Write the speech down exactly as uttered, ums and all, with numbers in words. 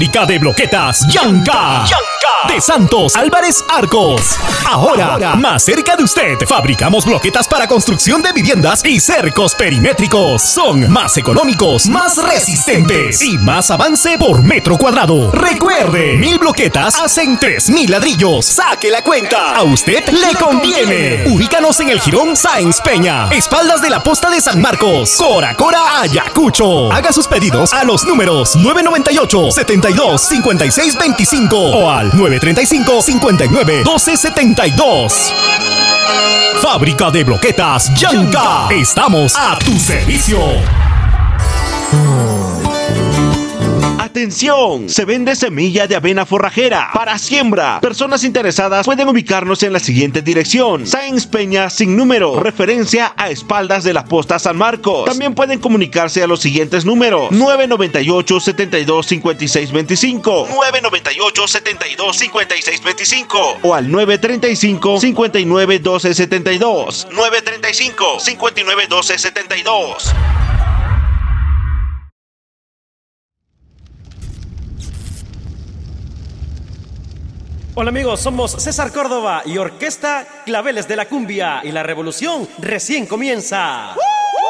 Fábrica de bloquetas Yanka. De Santos Álvarez Arcos. Ahora, Ahora, más cerca de usted, fabricamos bloquetas para construcción de viviendas y cercos perimétricos. Son más económicos, más resistentes y más avance por metro cuadrado. Recuerde, mil bloquetas hacen tres mil ladrillos. Saque la cuenta. A usted le conviene. Ubícanos en el Jirón Sáenz Peña, espaldas de la Posta de San Marcos, Cora Cora, Ayacucho. Haga sus pedidos a los números nueve noventa y ocho, setenta y dos, cincuenta y seis veinticinco o al nueve treinta y cinco, cincuenta y nueve, doce setenta y dos. Fábrica de bloquetas Yanka. Estamos a tu servicio. ¡Atención! Se vende semilla de avena forrajera para siembra. Personas interesadas pueden ubicarnos en la siguiente dirección: Sáenz Peña sin número, referencia a espaldas de la Posta San Marcos. También pueden comunicarse a los siguientes números: nueve noventa y ocho, setenta y dos, cincuenta y seis veinticinco, nueve noventa y ocho, setenta y dos, cincuenta y seis veinticinco o al nueve treinta y cinco, cincuenta y nueve, doce setenta y dos, nueve treinta y cinco, cincuenta y nueve, doce setenta y dos. Hola amigos, somos César Córdoba y Orquesta Claveles de la Cumbia y la revolución recién comienza. ¡Uh!